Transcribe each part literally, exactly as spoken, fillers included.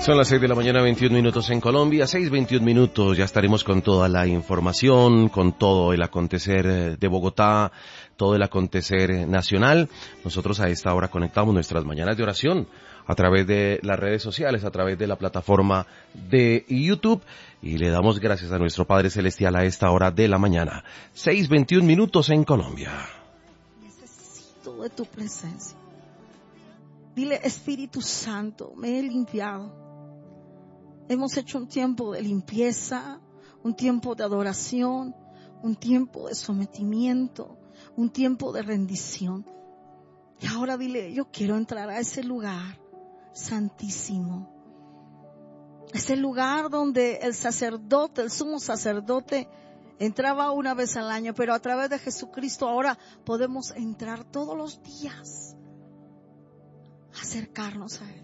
Son las seis de la mañana, veintiún minutos en Colombia, seis veintiún minutos, ya estaremos con toda la información, con todo el acontecer de Bogotá, todo el acontecer nacional. Nosotros a esta hora conectamos nuestras mañanas de oración a través de las redes sociales, a través de la plataforma de YouTube, y le damos gracias a nuestro Padre Celestial a esta hora de la mañana. seis veintiún minutos en Colombia. Necesito de tu presencia. Dile, Espíritu Santo, me he limpiado. Hemos hecho un tiempo de limpieza, un tiempo de adoración, un tiempo de sometimiento, un tiempo de rendición. Y ahora dile, yo quiero entrar a ese lugar santísimo. Ese lugar donde el sacerdote, el sumo sacerdote, entraba una vez al año, pero a través de Jesucristo ahora podemos entrar todos los días, acercarnos a Él.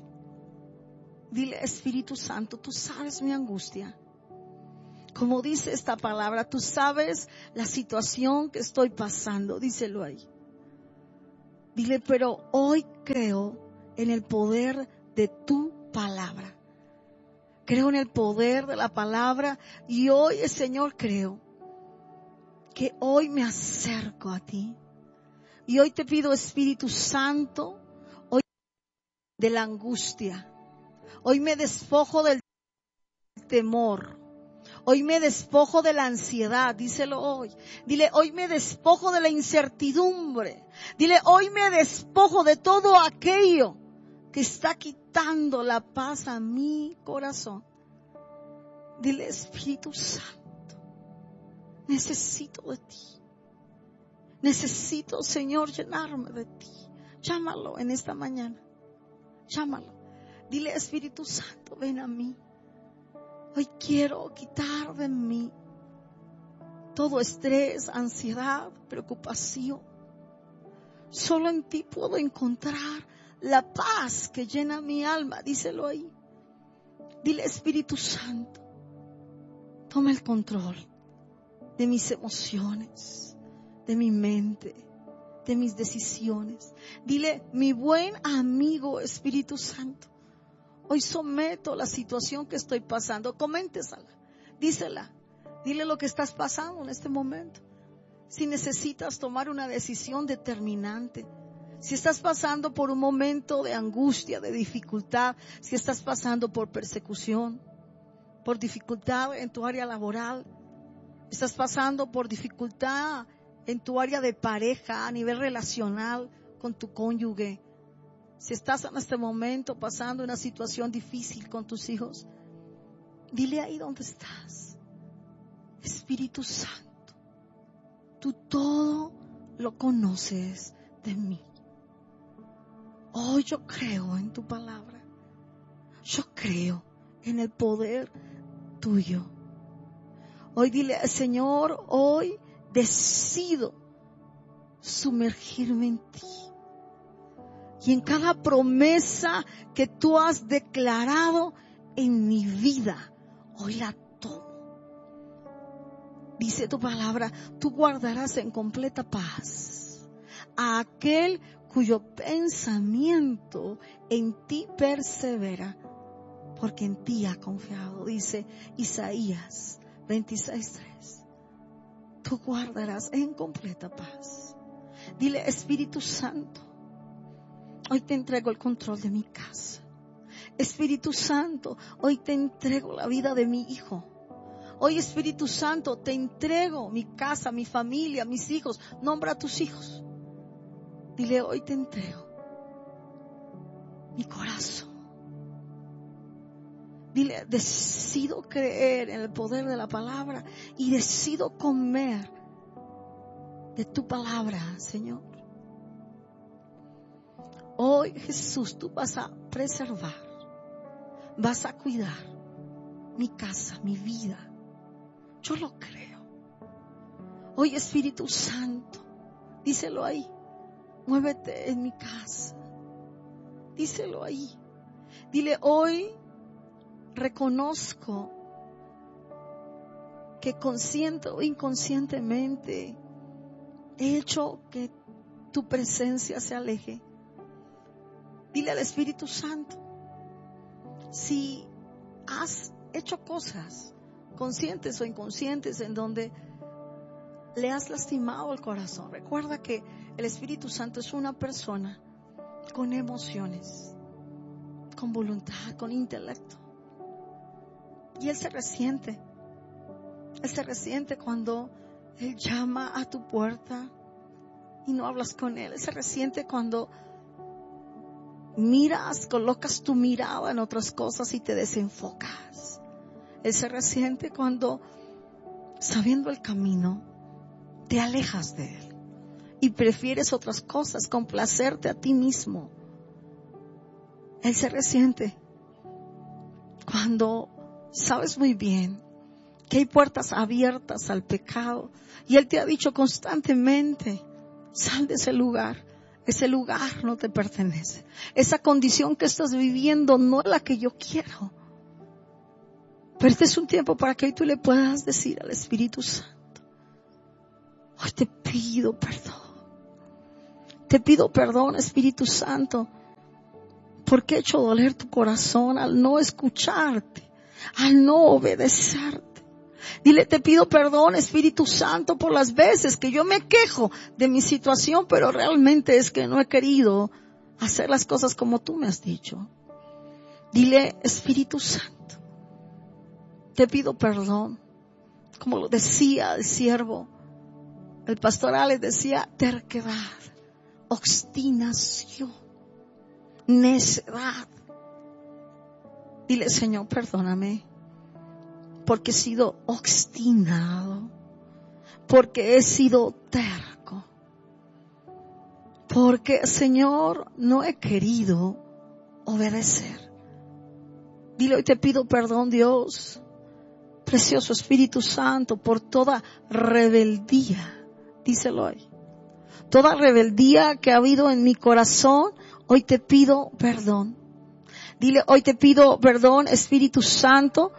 Dile, Espíritu Santo, tú sabes mi angustia. Como dice esta palabra, tú sabes la situación que estoy pasando. Díselo ahí. Dile, pero hoy creo en el poder de tu palabra. Creo en el poder de la palabra y hoy, Señor, creo que hoy me acerco a ti. Y hoy te pido, Espíritu Santo, hoy de la angustia. Hoy me despojo del temor. Hoy me despojo de la ansiedad. Díselo hoy. Dile, hoy me despojo de la incertidumbre. Dile, hoy me despojo de todo aquello que está quitando la paz a mi corazón. Dile, Espíritu Santo, necesito de ti. Necesito, Señor, llenarme de ti. Llámalo en esta mañana. Llámalo. Dile, Espíritu Santo, ven a mí. Hoy quiero quitar de mí todo estrés, ansiedad, preocupación. Solo en ti puedo encontrar la paz que llena mi alma. Díselo ahí. Dile, Espíritu Santo, toma el control de mis emociones, de mi mente, de mis decisiones. Dile, mi buen amigo Espíritu Santo, hoy someto la situación que estoy pasando. Coméntesela, dísela, dile lo que estás pasando en este momento. Si necesitas tomar una decisión determinante, si estás pasando por un momento de angustia, de dificultad, si estás pasando por persecución, por dificultad en tu área laboral, estás pasando por dificultad en tu área de pareja, a nivel relacional con tu cónyuge, si estás en este momento pasando una situación difícil con tus hijos, dile ahí donde estás, Espíritu Santo, tú todo lo conoces de mí. Hoy yo creo en tu palabra. Yo creo en el poder tuyo. Hoy dile, Señor, hoy decido sumergirme en ti. Y en cada promesa que tú has declarado en mi vida, hoy la tomo. Dice tu palabra, tú guardarás en completa paz a aquel cuyo pensamiento en ti persevera, porque en ti ha confiado. Dice Isaías veintiséis tres. Tú guardarás en completa paz. Dile, Espíritu Santo, hoy te entrego el control de mi casa. Espíritu Santo, hoy te entrego la vida de mi hijo. Hoy, Espíritu Santo, te entrego mi casa, mi familia, mis hijos. Nombra a tus hijos. Dile, hoy te entrego mi corazón. Dile, decido creer en el poder de la palabra y decido comer de tu palabra, Señor. Hoy, Jesús, tú vas a preservar, vas a cuidar mi casa, mi vida. Yo lo creo. Hoy, Espíritu Santo, díselo ahí, muévete en mi casa. Díselo ahí. Dile, hoy reconozco que consciente o inconscientemente he hecho que tu presencia se aleje. Dile al Espíritu Santo, si has hecho cosas conscientes o inconscientes en donde le has lastimado el corazón. Recuerda que el Espíritu Santo es una persona con emociones, con voluntad, con intelecto. Y Él se resiente. Él se resiente cuando Él llama a tu puerta y no hablas con Él. Él se resiente cuando miras, colocas tu mirada en otras cosas y te desenfocas. Él se resiente cuando, sabiendo el camino, te alejas de Él y prefieres otras cosas, complacerte a ti mismo. Él se resiente cuando sabes muy bien que hay puertas abiertas al pecado y Él te ha dicho constantemente, sal de ese lugar. Ese lugar no te pertenece. Esa condición que estás viviendo no es la que yo quiero. Pero este es un tiempo para que hoy tú le puedas decir al Espíritu Santo, hoy te pido perdón. Te pido perdón, Espíritu Santo, porque he hecho doler tu corazón al no escucharte, al no obedecerte. Dile, te pido perdón, Espíritu Santo, por las veces que yo me quejo de mi situación, pero realmente es que no he querido hacer las cosas como tú me has dicho. Dile, Espíritu Santo, te pido perdón. Como lo decía el siervo, el pastor Alex decía, terquedad, obstinación, necedad. Dile, Señor, perdóname, porque he sido obstinado, porque he sido terco, porque, Señor, no he querido obedecer. Dile, hoy te pido perdón, Dios, precioso Espíritu Santo, por toda rebeldía. Díselo hoy. Toda rebeldía que ha habido en mi corazón, hoy te pido perdón. Dile, hoy te pido perdón, Espíritu Santo,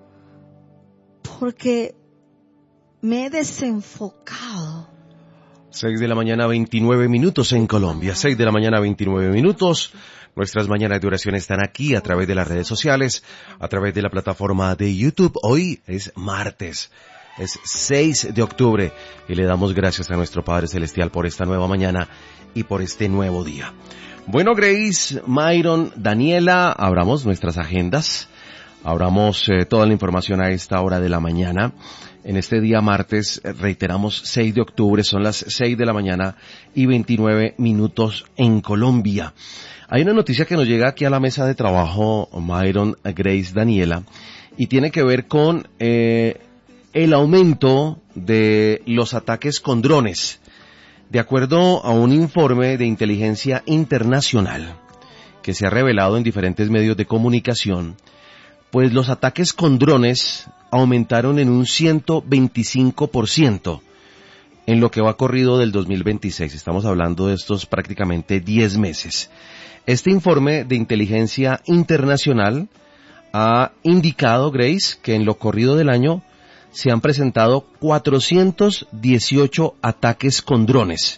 porque me he desenfocado. Seis de la mañana, veintinueve minutos en Colombia. Seis de la mañana, veintinueve minutos. Nuestras mañanas de oración están aquí a través de las redes sociales, a través de la plataforma de YouTube. Hoy es martes, es seis de octubre y le damos gracias a nuestro Padre Celestial por esta nueva mañana y por este nuevo día. Bueno, Grace, Myron, Daniela, abramos nuestras agendas. Abramos eh, toda la información a esta hora de la mañana. En este día martes, eh, reiteramos, seis de octubre, son las seis de la mañana y veintinueve minutos en Colombia. Hay una noticia que nos llega aquí a la mesa de trabajo, Myron, Grace, Daniela, y tiene que ver con eh, el aumento de los ataques con drones. De acuerdo a un informe de inteligencia internacional que se ha revelado en diferentes medios de comunicación, pues los ataques con drones aumentaron en un ciento veinticinco por ciento en lo que va corrido del dos mil veintiséis. Estamos hablando de estos prácticamente diez meses. Este informe de inteligencia internacional ha indicado, Grace, que en lo corrido del año se han presentado cuatrocientos dieciocho ataques con drones.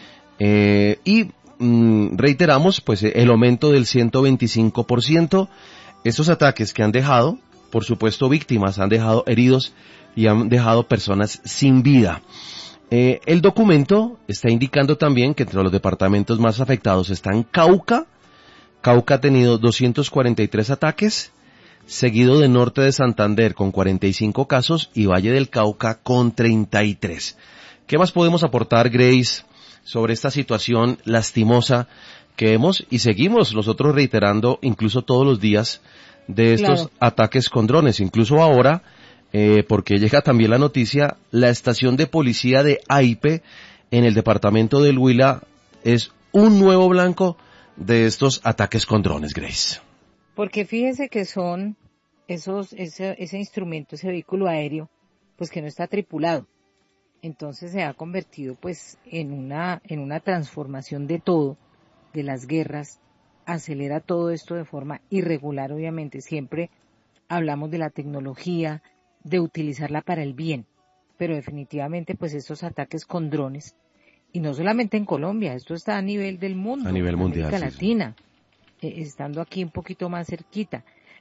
Eh, y mm, reiteramos, pues el aumento del ciento veinticinco por ciento. Estos ataques que han dejado, por supuesto, víctimas, han dejado heridos y han dejado personas sin vida. Eh, el documento está indicando también que entre los departamentos más afectados están Cauca. Cauca ha tenido doscientos cuarenta y tres ataques, seguido de Norte de Santander con cuarenta y cinco casos y Valle del Cauca con treinta y tres. ¿Qué más podemos aportar, Grace, sobre esta situación lastimosa que hemos y seguimos nosotros reiterando incluso todos los días de estos claro. ataques con drones? Incluso ahora, eh, porque llega también la noticia, la estación de policía de Aipe en el departamento del Huila es un nuevo blanco de estos ataques con drones, Grace. Porque fíjese que son esos, ese, ese instrumento, ese vehículo aéreo, pues que no está tripulado. Entonces se ha convertido pues en una, en una transformación de todo, de las guerras, acelera todo esto de forma irregular, obviamente. Siempre hablamos de la tecnología, de utilizarla para el bien, pero definitivamente pues estos ataques con drones, y no solamente en Colombia, esto está a nivel del mundo, a nivel mundial, América sí, Latina, sí. Eh, estando aquí un poquito más cerquita.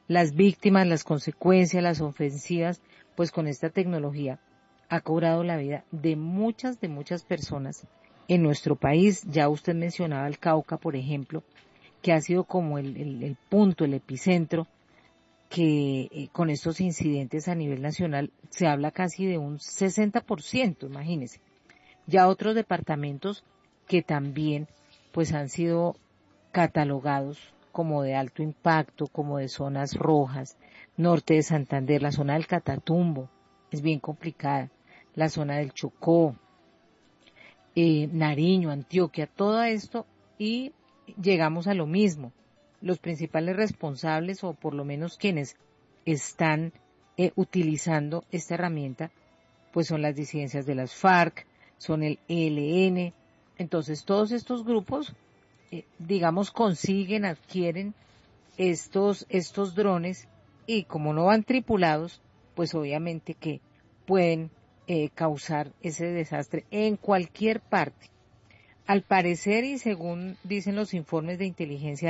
las víctimas, las consecuencias, las ofensivas, pues con esta tecnología ha cobrado la vida de muchas, de muchas personas en nuestro país. Ya usted mencionaba el Cauca, por ejemplo, que ha sido como el, el, el punto, el epicentro, que eh, con estos incidentes a nivel nacional se habla casi de un sesenta por ciento, imagínese. Ya otros departamentos que también pues han sido catalogados como de alto impacto, como de zonas rojas, norte de Santander, la zona del Catatumbo es bien complicada, la zona del Chocó, eh, Nariño, Antioquia, todo esto, y llegamos a lo mismo. Los principales responsables, o por lo menos quienes están eh, utilizando esta herramienta, pues son las disidencias de las FARC, son el E L N. Entonces todos estos grupos, eh, digamos, consiguen, adquieren estos, estos drones, y como no van tripulados, pues obviamente que pueden eh, causar ese desastre en cualquier parte. Al parecer, y según dicen los informes de inteligencia